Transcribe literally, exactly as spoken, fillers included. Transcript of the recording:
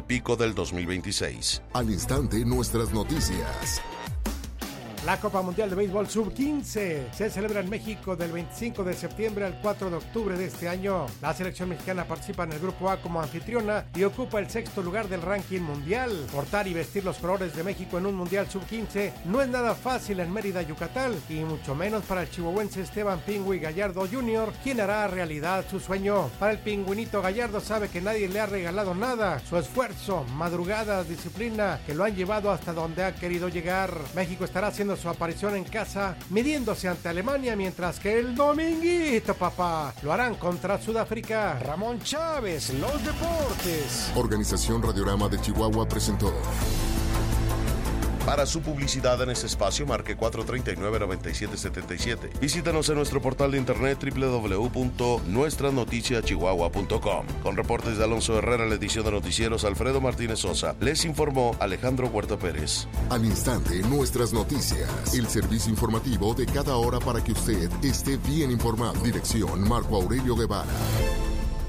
pico del dos mil veintiséis. Al instante, nuestras noticias. La Copa Mundial de Béisbol sub quince se celebra en México del veinticinco de septiembre al cuatro de octubre de este año. La selección mexicana participa en el Grupo A como anfitriona y ocupa el sexto lugar del ranking mundial. Portar y vestir los colores de México en un Mundial sub quince no es nada fácil en Mérida, Yucatán, y mucho menos para el chihuahuense Esteban Pingüi Gallardo junior, quien hará realidad su sueño. Para el pingüinito Gallardo sabe que nadie le ha regalado nada. Su esfuerzo, madrugadas, disciplina, que lo han llevado hasta donde ha querido llegar. México estará haciendo su aparición en casa, midiéndose ante Alemania, mientras que el dominguito, papá, lo harán contra Sudáfrica. Ramón Chávez, los deportes. Organización Radiorama de Chihuahua presentó. Para su publicidad en este espacio, marque cuatro tres nueve, nueve siete siete siete. Visítanos en nuestro portal de internet doble u doble u doble u punto nuestras noticias chihuahua punto com. Con reportes de Alonso Herrera, la edición de noticieros Alfredo Martínez Sosa, les informó Alejandro Huerta Pérez. Al instante, nuestras noticias. El servicio informativo de cada hora para que usted esté bien informado. Dirección Marco Aurelio Guevara.